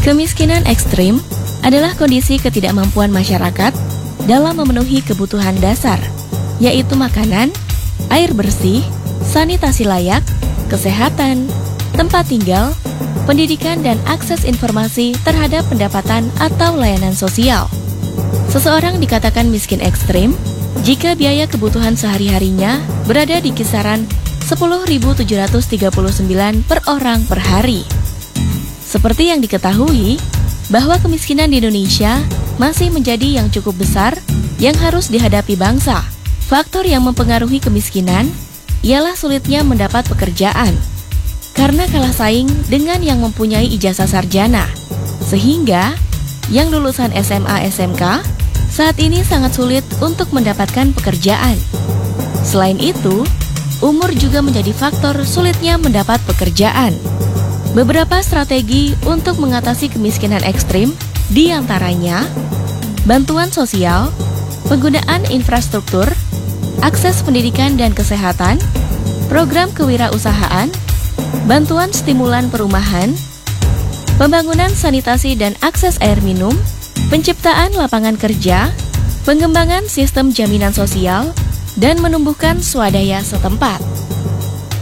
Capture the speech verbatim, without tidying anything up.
Kemiskinan ekstrim adalah kondisi ketidakmampuan masyarakat dalam memenuhi kebutuhan dasar, yaitu makanan, air bersih, sanitasi layak, kesehatan, tempat tinggal, pendidikan, dan akses informasi terhadap pendapatan atau layanan sosial. Seseorang dikatakan miskin ekstrim jika biaya kebutuhan sehari-harinya berada di kisaran sepuluh ribu tujuh ratus tiga puluh sembilan per orang per hari. Seperti yang diketahui, bahwa kemiskinan di Indonesia masih menjadi yang cukup besar yang harus dihadapi bangsa. Faktor yang mempengaruhi kemiskinan ialah sulitnya mendapat pekerjaan karena kalah saing dengan yang mempunyai ijazah sarjana, sehingga yang lulusan S M A S M K saat ini sangat sulit untuk mendapatkan pekerjaan. Selain itu, umur juga menjadi faktor sulitnya mendapat pekerjaan. Beberapa strategi untuk mengatasi kemiskinan ekstrim diantaranya bantuan sosial, penggunaan infrastruktur, akses pendidikan dan kesehatan, program kewirausahaan, bantuan stimulan perumahan, pembangunan sanitasi dan akses air minum, penciptaan lapangan kerja, pengembangan sistem jaminan sosial, dan menumbuhkan swadaya setempat.